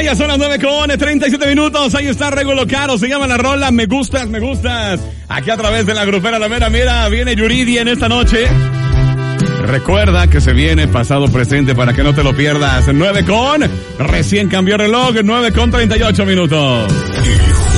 Ya son las 9:37. Ahí está Regulo Caro. Se llama la rola Me Gustas, Me Gustas. Aquí a través de la grupera La Mera. Mira, viene Yuridia en esta noche. Recuerda que se viene pasado presente para que no te lo pierdas. Recién cambió el reloj, 9:38.